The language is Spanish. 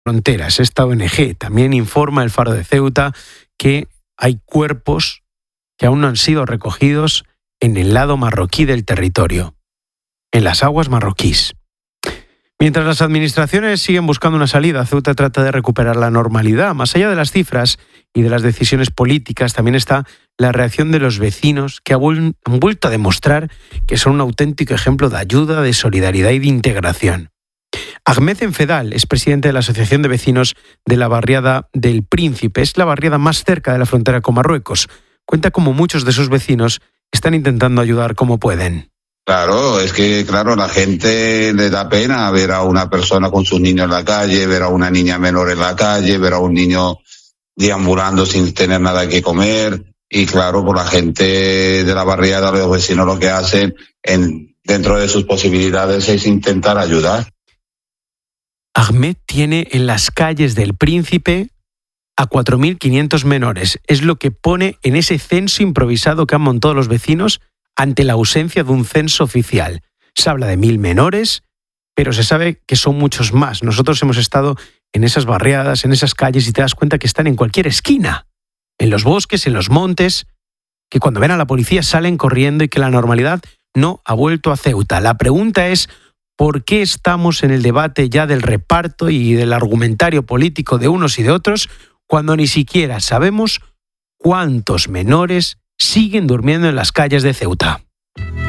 Fronteras, esta ONG, también informa el Faro de Ceuta que hay cuerpos que aún no han sido recogidos en el lado marroquí del territorio, en las aguas marroquíes. Mientras las administraciones siguen buscando una salida, Ceuta trata de recuperar la normalidad. Más allá de las cifras y de las decisiones políticas, también está la reacción de los vecinos, que han vuelto a demostrar que son un auténtico ejemplo de ayuda, de solidaridad y de integración. Ahmed Enfedal es presidente de la Asociación de Vecinos de la barriada del Príncipe. Es la barriada más cerca de la frontera con Marruecos. Cuenta cómo muchos de sus vecinos están intentando ayudar como pueden. Claro, es que la gente le da pena ver a una persona con sus niños en la calle, ver a una niña menor en la calle, ver a un niño deambulando sin tener nada que comer. Y claro, por la gente de la barriada, los vecinos lo que hacen dentro de sus posibilidades es intentar ayudar. Ahmed tiene en las calles del Príncipe a 4.500 menores. Es lo que pone en ese censo improvisado que han montado los vecinos ante la ausencia de un censo oficial. Se habla de 1.000 menores, pero se sabe que son muchos más. Nosotros hemos estado en esas barriadas, en esas calles, y te das cuenta que están en cualquier esquina, en los bosques, en los montes, que cuando ven a la policía salen corriendo y que la normalidad no ha vuelto a Ceuta. La pregunta es, ¿por qué estamos en el debate ya del reparto y del argumentario político de unos y de otros cuando ni siquiera sabemos cuántos menores siguen durmiendo en las calles de Ceuta?